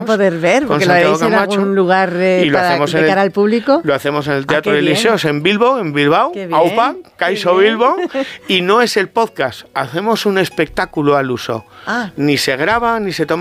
poder ver, porque lo haréis en algún lugar de cara al público. Lo hacemos en el Teatro de Elíseos, en Bilbao, Aupa, Caixo Bilbo, y no es el podcast, hacemos un espectáculo al uso. Ni se graba, ni se toma